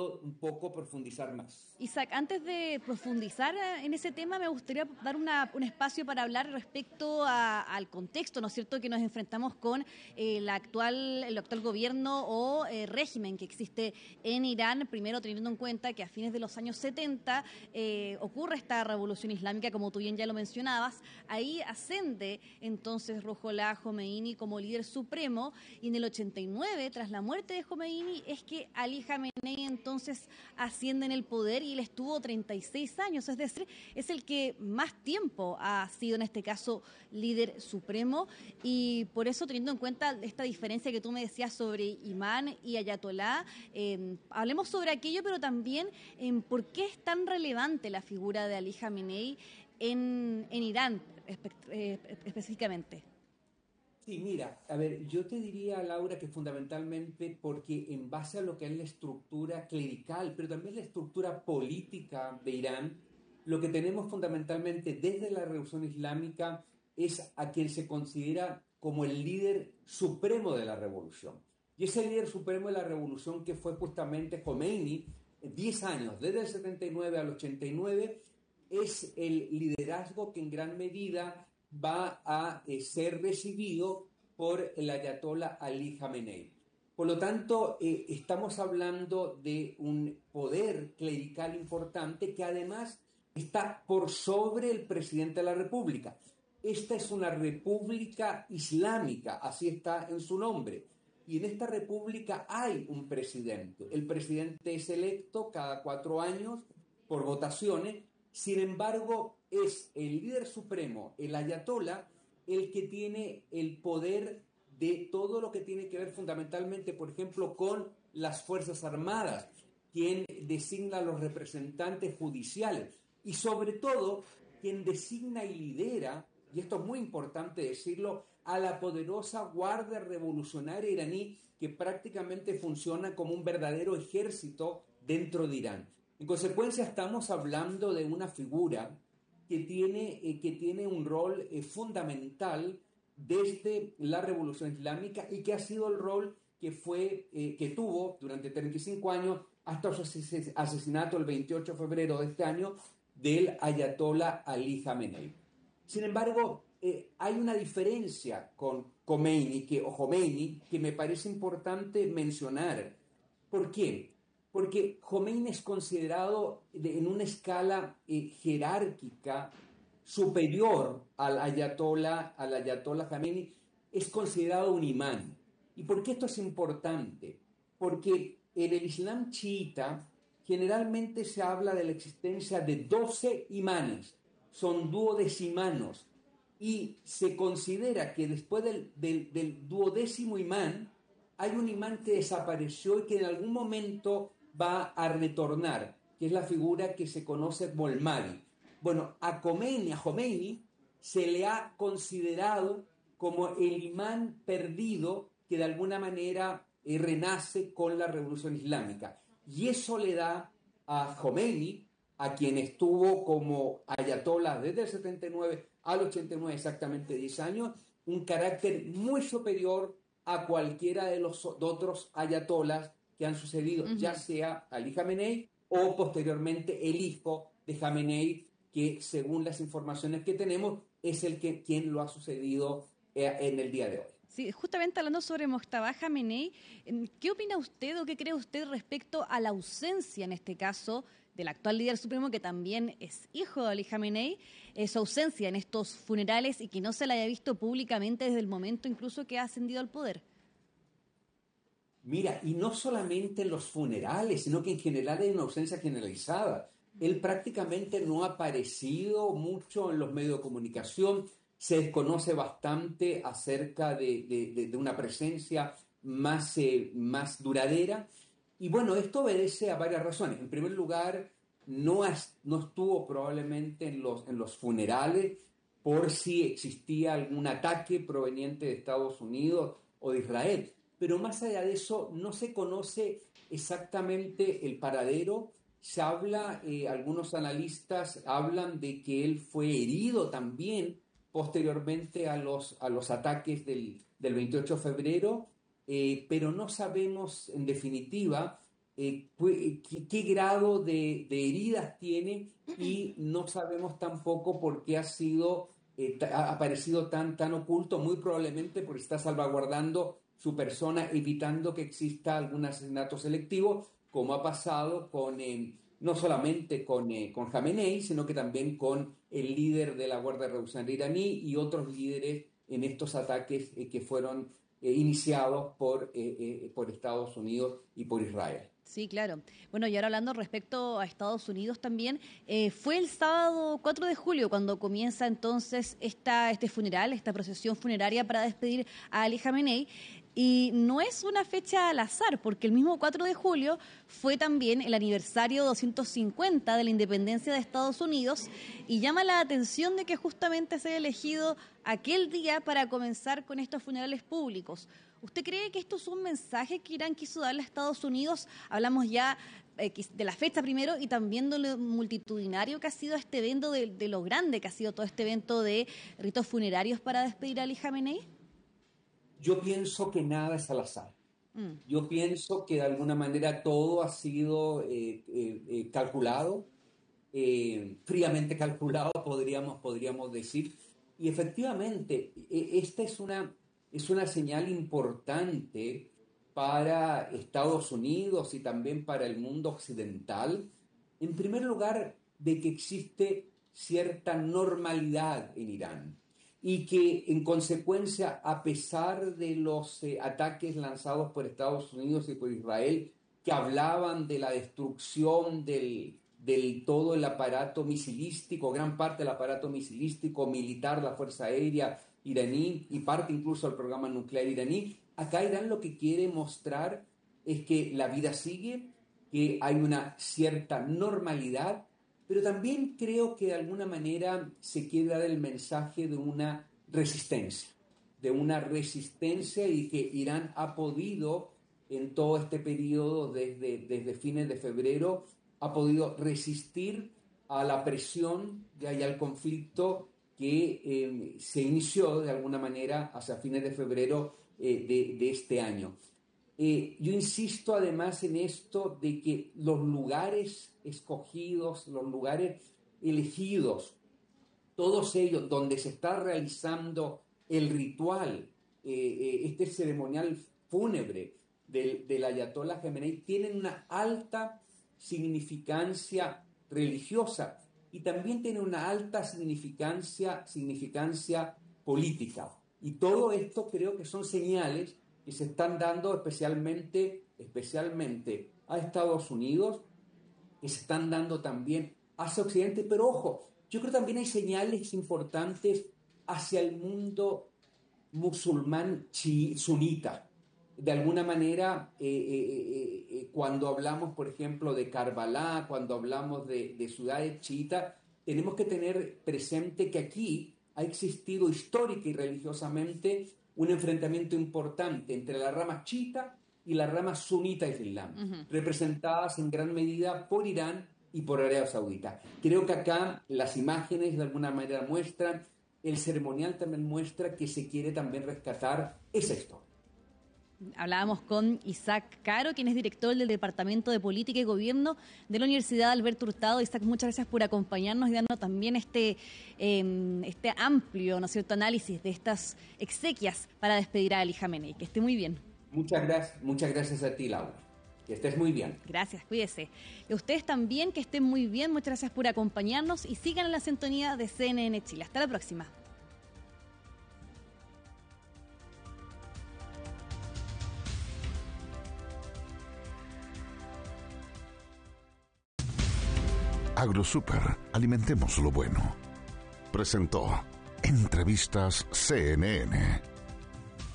puedo un poco profundizar más. Isaac, antes de profundizar en ese tema, me gustaría dar un espacio para hablar respecto al contexto, ¿no es cierto?, que nos enfrentamos con el actual gobierno o régimen que existe en Irán, primero teniendo en cuenta que a fines de los años 70 ocurre esta revolución islámica, como tú bien ya lo mencionabas. Ahí ascende entonces Ruhollah Jomeini como líder supremo, y en el 89, tras la muerte de Jomeini, es que Ali Khamenei entonces asciende en el poder, y él estuvo 36 años, es decir, es el que más tiempo ha sido en este caso líder supremo. Y por eso, teniendo en cuenta esta diferencia que tú me decías sobre imán y ayatolá, hablemos sobre aquello, pero también en por qué es tan relevante la figura de Ali Khamenei en Irán específicamente. Sí, mira, a ver, yo te diría, Laura, que fundamentalmente porque en base a lo que es la estructura clerical, pero también la estructura política de Irán, lo que tenemos fundamentalmente desde la Revolución Islámica es a quien se considera como el líder supremo de la revolución. Y ese líder supremo de la revolución, que fue justamente Khomeini, 10 años, desde el 79 al 89, es el liderazgo que en gran medida va a ser recibido por el ayatollah Ali Khamenei. Por lo tanto, estamos hablando de un poder clerical importante que además está por sobre el presidente de la República. Esta es una república islámica, así está en su nombre. Y en esta república hay un presidente. El presidente es electo cada 4 años por votaciones. Sin embargo, es el líder supremo, el ayatollah, el que tiene el poder de todo lo que tiene que ver fundamentalmente, por ejemplo, con las Fuerzas Armadas, quien designa a los representantes judiciales y sobre todo quien designa y lidera, y esto es muy importante decirlo, a la poderosa Guardia Revolucionaria iraní, que prácticamente funciona como un verdadero ejército dentro de Irán. En consecuencia, estamos hablando de una figura que tiene un rol fundamental desde la Revolución Islámica y que ha sido el rol que tuvo durante 35 años hasta su asesinato el 28 de febrero de este año del ayatollah Ali Khamenei. Sin embargo, hay una diferencia con Khomeini que me parece importante mencionar. ¿Por qué? Porque Khomeini es considerado en una escala jerárquica superior al ayatollah Khamenei, es considerado un imán. ¿Y por qué esto es importante? Porque en el Islam chiita generalmente se habla de la existencia de 12 imanes, son duodecimanos, y se considera que después del duodécimo imán hay un imán que desapareció y que en algún momento va a retornar, que es la figura que se conoce como el Mahdi. Bueno, a Khomeini se le ha considerado como el imán perdido que de alguna manera renace con la Revolución Islámica. Y eso le da a Khomeini, a quien estuvo como ayatollah desde el 79 al 89, exactamente 10 años, un carácter muy superior a cualquiera de los otros ayatolás que han sucedido, ya sea Ali Khamenei o posteriormente el hijo de Khamenei, que según las informaciones que tenemos es quien lo ha sucedido en el día de hoy. Sí, justamente hablando sobre Mojtaba Khamenei, ¿qué opina usted o qué cree usted respecto a la ausencia, en este caso, del actual líder supremo, que también es hijo de Ali Khamenei, su ausencia en estos funerales y que no se la haya visto públicamente desde el momento incluso que ha ascendido al poder? Mira, y no solamente en los funerales, sino que en general hay una ausencia generalizada. Él prácticamente no ha aparecido mucho en los medios de comunicación, se desconoce bastante acerca de una presencia más duradera. Y bueno, esto obedece a varias razones. En primer lugar, no estuvo probablemente en los funerales por si existía algún ataque proveniente de Estados Unidos o de Israel. Pero más allá de eso, no se conoce exactamente el paradero. Se habla, algunos analistas hablan de que él fue herido también posteriormente a los ataques del 28 de febrero, pero no sabemos en definitiva qué grado de heridas tiene, y no sabemos tampoco por qué ha aparecido tan oculto, muy probablemente porque está salvaguardando su persona, evitando que exista algún asesinato selectivo, como ha pasado no solamente con Jamenei, sino que también con el líder de la Guardia Revolucionaria iraní y otros líderes en estos ataques que fueron iniciados por Estados Unidos y por Israel. Sí, claro. Bueno, y ahora hablando respecto a Estados Unidos también, fue el sábado 4 de julio cuando comienza entonces este funeral, esta procesión funeraria para despedir a Ali Jamenei. Y no es una fecha al azar, porque el mismo 4 de julio fue también el aniversario 250 de la independencia de Estados Unidos, y llama la atención de que justamente se haya elegido aquel día para comenzar con estos funerales públicos. ¿Usted cree que esto es un mensaje que Irán quiso darle a Estados Unidos? Hablamos ya de la fecha primero y también de lo multitudinario que ha sido este evento, de lo grande que ha sido todo este evento de ritos funerarios para despedir a Ali Jamenei. Yo pienso que nada es al azar. Yo pienso que de alguna manera todo ha sido calculado, fríamente calculado, podríamos decir. Y efectivamente, esta es una señal importante para Estados Unidos y también para el mundo occidental. En primer lugar, de que existe cierta normalidad en Irán, y que en consecuencia, a pesar de los ataques lanzados por Estados Unidos y por Israel, que hablaban de la destrucción del todo el aparato misilístico, gran parte del aparato misilístico militar, la Fuerza Aérea iraní y parte incluso del programa nuclear iraní, acá Irán lo que quiere mostrar es que la vida sigue, que hay una cierta normalidad, pero también creo que de alguna manera se quiere dar el mensaje de una resistencia, y que Irán ha podido en todo este periodo, desde fines de febrero, ha podido resistir a la presión y al conflicto que se inició de alguna manera hacia fines de febrero de este año. Yo insisto además en esto de que los lugares escogidos, los lugares elegidos, todos ellos donde se está realizando el ritual, este ceremonial fúnebre del Ayatollah Jamenei, tienen una alta significancia religiosa y también tienen una alta significancia política. Y todo esto creo que son señales que se están dando especialmente a Estados Unidos, que se están dando también hacia Occidente, pero ojo, yo creo que también hay señales importantes hacia el mundo musulmán sunita. De alguna manera, cuando hablamos, por ejemplo, de Karbala, cuando hablamos de ciudades chiitas, tenemos que tener presente que aquí ha existido histórica y religiosamente un enfrentamiento importante entre la rama chiita y la rama sunita del Islam, representadas en gran medida por Irán y por Arabia Saudita. Creo que acá las imágenes de alguna manera muestran, el ceremonial también muestra que se quiere también rescatar esa historia. Hablábamos con Isaac Caro, quien es director del Departamento de Política y Gobierno de la Universidad Alberto Hurtado. Isaac, muchas gracias por acompañarnos y darnos también este amplio, ¿no es cierto?, análisis de estas exequias para despedir a Ali Jamenei. Que esté muy bien. Muchas gracias a ti, Laura. Que estés muy bien. Gracias, cuídese. Y ustedes también, que estén muy bien. Muchas gracias por acompañarnos y sigan en la sintonía de CNN Chile. Hasta la próxima. AgroSuper, alimentemos lo bueno. Presentó Entrevistas CNN.